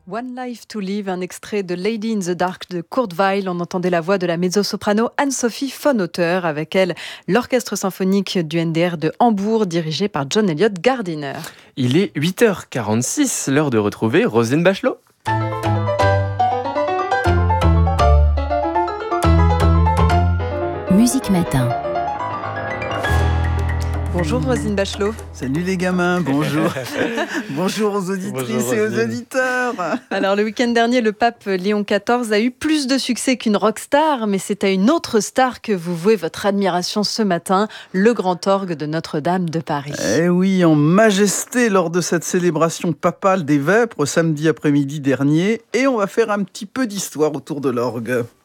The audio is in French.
One Life to Live, un extrait de Lady in the Dark de Kurt Weill. On entendait la voix de la mezzo-soprano Anne-Sophie von Otter. Avec elle, l'orchestre symphonique du NDR de Hambourg, dirigé par John Eliot Gardiner. Il est 8h46, l'heure de retrouver Roselyne Bachelot. Musique Matin. Bonjour Roselyne Bachelot. Salut les gamins, bonjour. Bonjour aux auditrices et aux auditeurs. Alors le week-end dernier, le pape Léon XIV a eu plus de succès qu'une rockstar, mais c'est à une autre star que vous vouez votre admiration ce matin, le grand orgue de Notre-Dame de Paris. Eh oui, en majesté lors de cette célébration papale des Vêpres samedi après-midi dernier, et on va faire un petit peu d'histoire autour de l'orgue.